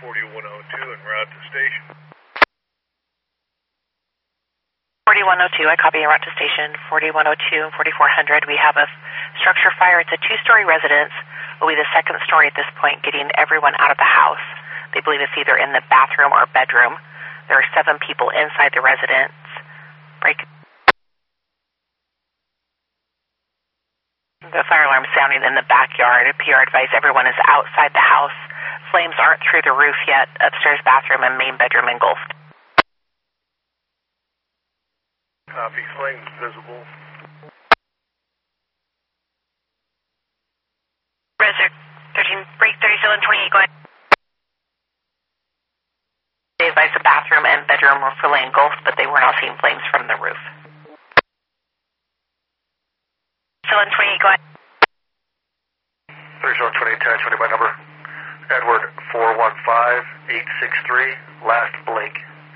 4102 en route to station. 4102, I copy en route to station. 4102 and 4400, we have a structure fire. It's a two-story residence. Will be the second story at this point, getting everyone out of the house. They believe it's either in the bathroom or bedroom. There are 7 people inside the residence. Break. The fire alarm sounding in the backyard. PR advice everyone is outside the house. Flames aren't through the roof yet. Upstairs bathroom and main bedroom engulfed. Copy. Flames visible. Reser 13, break 3728, go ahead. They advised the bathroom and bedroom were fully engulfed, but they were not seeing flames from the roof. 3728, go ahead. 3728, 1020 by number. Edward 415863, last blink.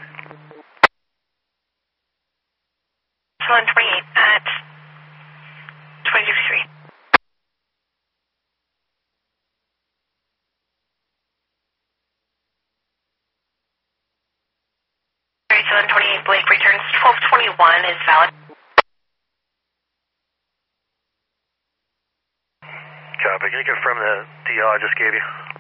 3728 at 2063. 3728 Blake returns 1221 is valid. Copy. Can you confirm the DL I just gave you?